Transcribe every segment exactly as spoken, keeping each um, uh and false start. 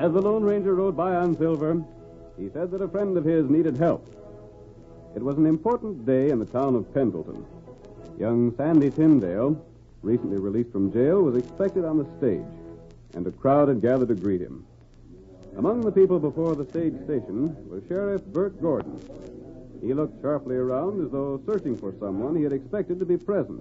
As the Lone Ranger rode by on Silver, he said that a friend of his needed help. It was an important day in the town of Pendleton. Young Sandy Tyndale, recently released from jail, was expected on the stage, and a crowd had gathered to greet him. Among the people before the stage station was Sheriff Bert Gordon. He looked sharply around as though searching for someone he had expected to be present.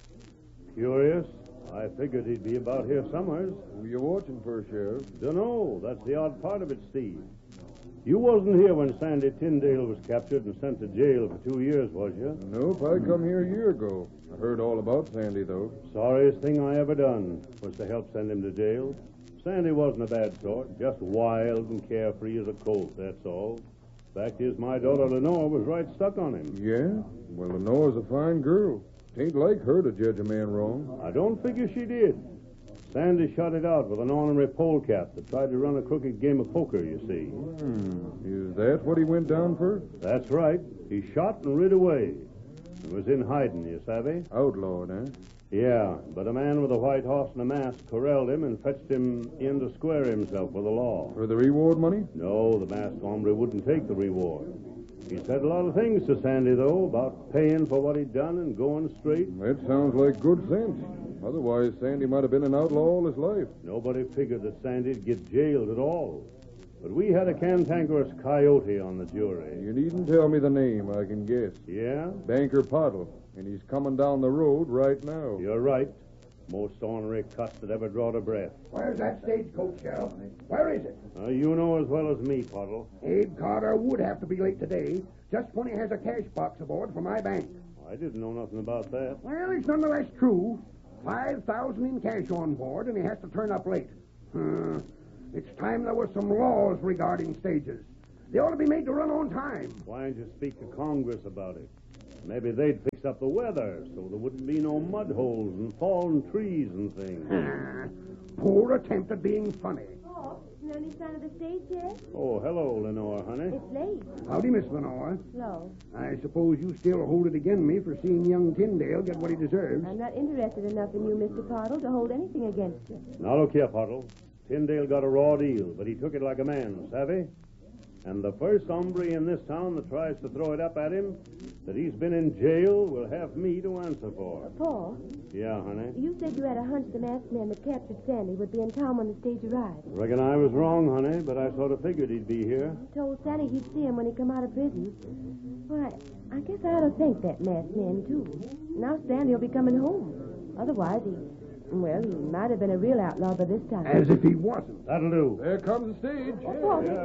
Curious. I figured he'd be about here somewheres. Who you watching for, Sheriff? Dunno. That's the odd part of it, Steve. You wasn't here when Sandy Tyndale was captured and sent to jail for two years, was you? Nope, I come here a year ago. I heard all about Sandy, though. Sorriest thing I ever done was to help send him to jail. Sandy wasn't a bad sort, just wild and carefree as a colt, that's all. Fact is, my daughter Lenore was right stuck on him. Yeah? Well, Lenore's a fine girl. Tain't like her to judge a man wrong. I don't figure she did. Sandy shot it out with an ornery polecat that tried to run a crooked game of poker, you see. Hmm. Is that what he went down for? That's right. He shot and rid away. He was in hiding, you savvy? Outlawed, eh? Yeah, but a man with a white horse and a mask corralled him and fetched him in to square himself with the law. For the reward money? No, the masked hombre wouldn't take the reward. He said a lot of things to Sandy, though, about paying for what he'd done and going straight. That sounds like good sense. Otherwise, Sandy might have been an outlaw all his life. Nobody figured that Sandy'd get jailed at all. But we had a cantankerous coyote on the jury. You needn't tell me the name. I can guess. Yeah? Banker Pottle. And he's coming down the road right now. You're right. Most ornery cuss that ever drawed a breath. Where's that stagecoach, Sheriff? Where is it? Uh, you know as well as me, Pottle. Abe Carter would have to be late today, just when he has a cash box aboard for my bank. I didn't know nothing about that. Well, it's nonetheless true. Five thousand in cash on board, and he has to turn up late. Uh, it's time there were some laws regarding stages. They ought to be made to run on time. Why don't you speak to Congress about it? Maybe they'd fix up the weather so there wouldn't be no mud holes and fallen trees and things. Ah, poor attempt at being funny. Oh, isn't there any sign of the stage yet? Oh, hello, Lenore, honey. It's late. Howdy, Miss Lenore. Slow. I suppose you still hold it against me for seeing young Tyndale get what he deserves. I'm not interested enough in you, Mister Pottle, to hold anything against you. Now, look here, Pottle. Tyndale got a raw deal, but he took it like a man, savvy? And the first hombre in this town that tries to throw it up at him that he's been in jail will have me to answer for. Paul? Yeah, honey? You said you had a hunch the masked man that captured Sandy would be in town when the stage arrived. Reckon I was wrong, honey, but I sort of figured he'd be here. You told Sandy he'd see him when he come out of prison. Why, I guess I ought to thank that masked man, too. Now Sandy will be coming home. Otherwise, he... Well, he might have been a real outlaw by this time. As if he wasn't. That'll do. There comes the stage. Oh, Paul. Yeah,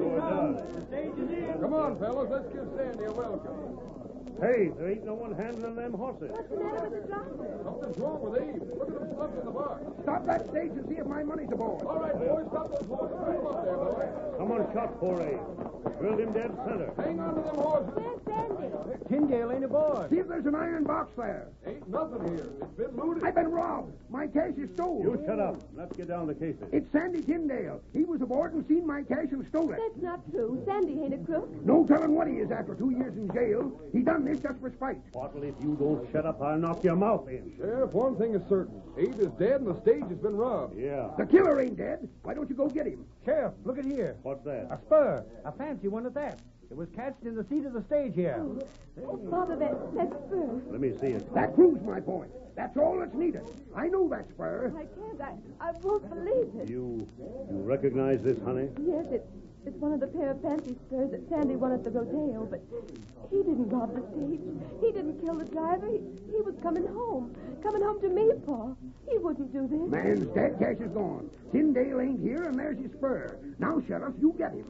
so it does. Come on, fellas. Let's give Sandy a welcome. Hey, there ain't no one handling them horses. What's the matter with the driver? Something's wrong with Abe. Look at him slumped in the box. Stop that stage and see if my money's aboard. All right, boys. Stop those horses. Put 'em up there, boys. Someone shot poor Abe. Drilled him dead center. Hang on to them horses. Where's Sandy? Tyndale ain't aboard. See if there's an iron box there. Ain't nothing here. It's been looted. I've been robbed. My cash is stolen. You shut up. Let's get down to cases. It's Sandy Tyndale. He was aboard and seen my cash and stole it. That's not true. Sandy ain't a crook. No telling what he is after two years in jail. He done this just for spite. Pottle, if you don't shut up, I'll knock your mouth in. Sheriff, one thing is certain. Abe is dead and the stage has been robbed. Yeah. The killer ain't dead. Why don't you go get him? Sheriff, look at here. What's that? A spur. A fancy one at that. It was catched in the seat of the stage here. Oh, Father, that, that spur. Let me see it. That proves my point. That's all that's needed. I know that spur. I can't. I, I won't believe it. You you recognize this, honey? Yes, it, it's one of the pair of fancy spurs that Sandy won at the rodeo, but he didn't rob the stage. He didn't kill the driver. He, he was coming home. Coming home to me, Paul. He wouldn't do this. Man's dead, cash is gone. Tyndale ain't here, and there's his spur. Now, Sheriff, you get him.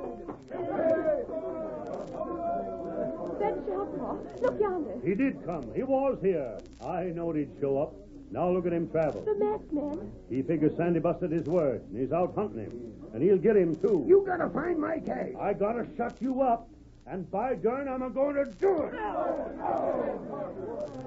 That shot, Paul. Look yonder. He did come. He was here. I knowed he'd show up. Now look at him travel. The masked man. He figures Sandy busted his word, and he's out hunting him. And he'll get him, too. You gotta find my cash. I gotta shut you up. And by darn, I'm a going to do it.